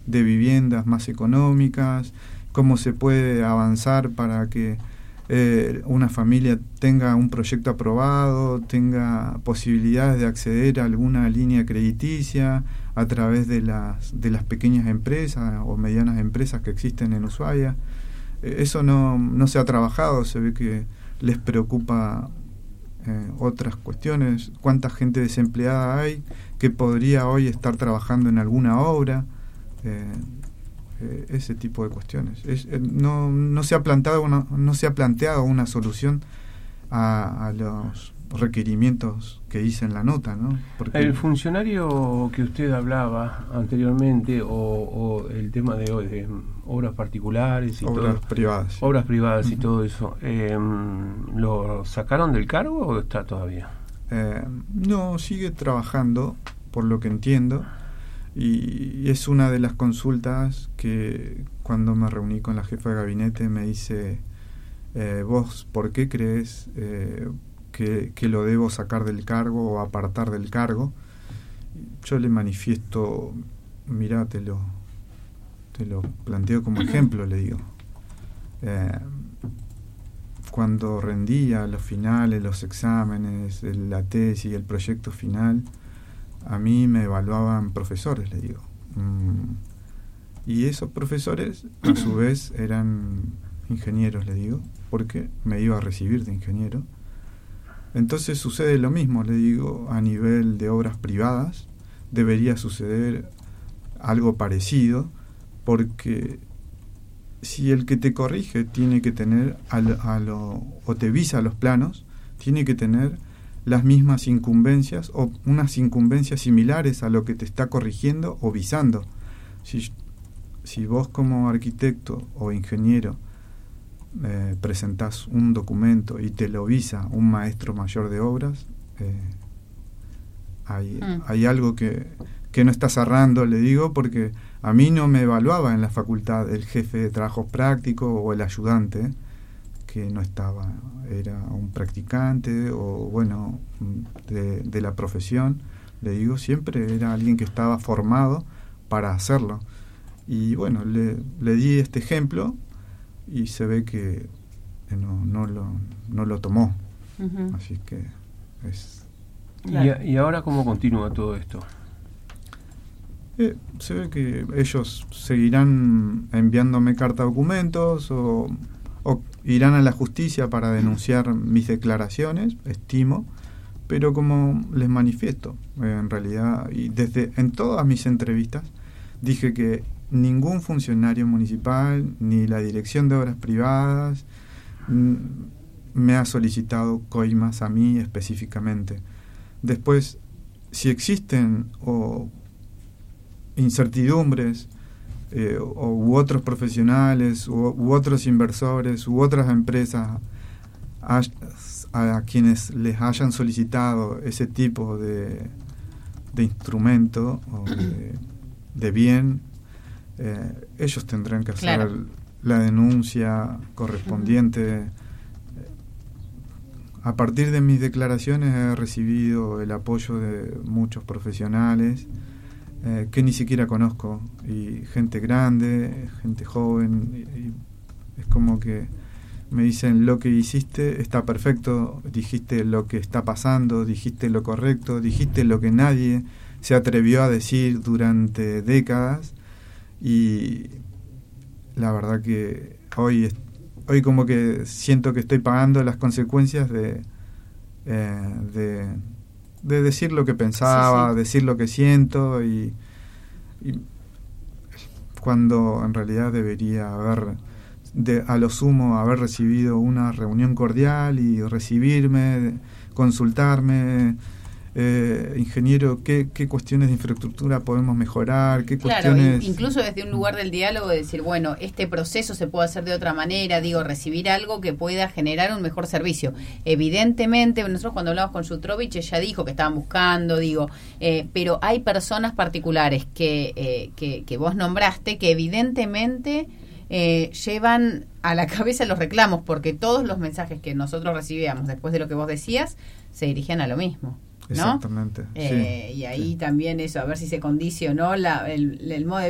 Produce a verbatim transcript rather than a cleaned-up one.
de viviendas más económicas, cómo se puede avanzar para que eh, una familia tenga un proyecto aprobado, tenga posibilidades de acceder a alguna línea crediticia a través de las, de las pequeñas empresas o medianas empresas que existen en Ushuaia. Eh, eso no, no se ha trabajado, se ve que les preocupa eh, otras cuestiones, cuánta gente desempleada hay que podría hoy estar trabajando en alguna obra, eh, eh, ese tipo de cuestiones. Es, eh, no, no se ha planteado una, no se ha planteado una solución a, a los requerimientos que hice en la nota, ¿no? Porque el funcionario que usted hablaba anteriormente, o, o el tema de, de obras particulares y obras todo, privadas, sí. obras privadas Uh-huh. y todo eso, eh, ¿lo sacaron del cargo o está todavía? Eh, no, sigue trabajando, por lo que entiendo, y, y es una de las consultas que cuando me reuní con la jefa de gabinete me dice, eh, vos, ¿por qué crees eh, que, que lo debo sacar del cargo o apartar del cargo? Yo le manifiesto, mirá, te lo, te lo planteo como ejemplo, le digo. Eh, cuando rendía los finales, los exámenes, el, la tesis, el proyecto final, a mí me evaluaban profesores, le digo. Mm, y esos profesores, a su vez, eran ingenieros, le digo, porque me iba a recibir de ingeniero. Entonces sucede lo mismo, le digo, a nivel de obras privadas, debería suceder algo parecido, porque si el que te corrige tiene que tener a lo, a lo, o te visa los planos, tiene que tener las mismas incumbencias o unas incumbencias similares a lo que te está corrigiendo o visando. Si, si vos como arquitecto o ingeniero eh, presentás un documento y te lo visa un maestro mayor de obras, eh, hay, mm. hay algo que, que no está cerrando, le digo, porque a mí no me evaluaba en la facultad el jefe de trabajos prácticos o el ayudante, que no estaba, era un practicante o bueno, de, de la profesión, le digo, siempre era alguien que estaba formado para hacerlo. Y bueno, le, le di este ejemplo y se ve que no, no, lo, no lo tomó. Uh-huh. Así que es... Claro. ¿Y, ¿Y ahora cómo continúa todo esto? Eh, se ve que ellos seguirán enviándome carta documentos o, o irán a la justicia para denunciar mis declaraciones, estimo, pero como les manifiesto, eh, en realidad, y desde en todas mis entrevistas dije que ningún funcionario municipal ni la Dirección de Obras Privadas m- me ha solicitado coimas a mí específicamente. Después, si existen o incertidumbres eh, o, u otros profesionales u, u otros inversores u otras empresas a, a quienes les hayan solicitado ese tipo de, de instrumento o de, de bien, eh, ellos tendrán que hacer claro. la denuncia correspondiente. A partir de mis declaraciones he recibido el apoyo de muchos profesionales eh, que ni siquiera conozco, y gente grande, gente joven, y, y es como que me dicen, lo que hiciste está perfecto, dijiste lo que está pasando, dijiste lo correcto, dijiste lo que nadie se atrevió a decir durante décadas, y la verdad que hoy es Hoy como que siento que estoy pagando las consecuencias de, eh, de, de decir lo que pensaba, sí, sí. decir lo que siento, y, y cuando en realidad debería haber, de, a lo sumo, haber recibido una reunión cordial y recibirme, consultarme, eh, ingeniero, ¿qué, qué cuestiones de infraestructura podemos mejorar, qué claro, cuestiones... incluso desde un lugar del diálogo, de decir, bueno, este proceso se puede hacer de otra manera, digo, recibir algo que pueda generar un mejor servicio. Evidentemente, nosotros cuando hablamos con Jutrovich, ella dijo que estaban buscando, digo, eh, pero hay personas particulares que, eh, que, que vos nombraste que evidentemente eh, llevan a la cabeza los reclamos, porque todos los mensajes que nosotros recibíamos después de lo que vos decías se dirigían a lo mismo, ¿no? Exactamente. Eh, sí, y ahí sí. también eso, a ver si se condicionó la, el, el modo de